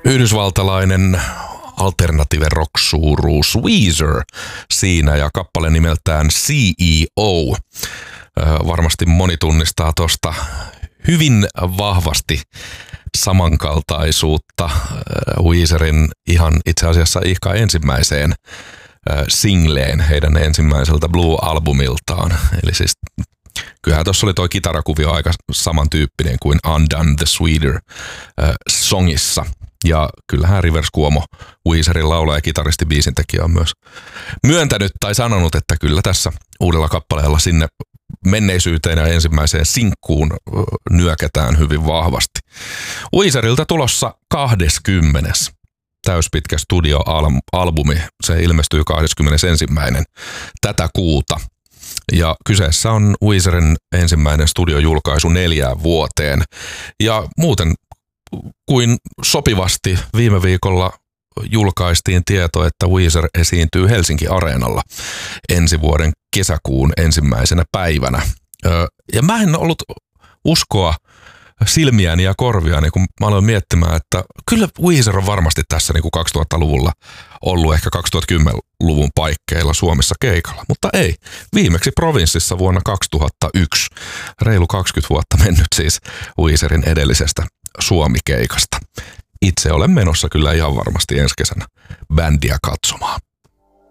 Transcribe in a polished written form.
Yhdysvaltalainen alternative rock-suuruus Weezer siinä ja kappale nimeltään CEO. Varmasti moni tunnistaa tuosta hyvin vahvasti samankaltaisuutta Weezerin ihan itse asiassa ihka ensimmäiseen singleen heidän ensimmäiseltä Blue-albumiltaan. Eli siis kyllähän tuossa oli toi kitarakuvio aika samantyyppinen kuin Undone the Sweeter songissa. Ja kyllähän Rivers Cuomo, Weezerin laulaja ja kitaristi biisintekijä on myös myöntänyt tai sanonut, että kyllä tässä uudella kappaleella sinne menneisyyteen ja ensimmäiseen sinkkuun nyökätään hyvin vahvasti. Weezeriltä tulossa 20. täyspitkä studioalbumi. Se ilmestyy 21. tätä kuuta. Ja kyseessä on Weezerin ensimmäinen studiojulkaisu 4 vuoteen. Ja muuten kuin sopivasti viime viikolla julkaistiin tieto, että Weezer esiintyy Helsinki-areenalla ensi vuoden kesäkuun 1. päivänä. Ja mä en ollut uskoa silmiäni ja korviani, kun mä aloin miettimään, että kyllä Weezer on varmasti tässä niin kuin 2000-luvulla ollut ehkä 2010-luvun paikkeilla Suomessa keikalla, mutta ei. Viimeksi Provinssissa vuonna 2001, reilu 20 vuotta mennyt siis Weezerin edellisestä Suomi-keikasta. Itse olen menossa kyllä ihan varmasti ensi kesänä bändiä katsomaan.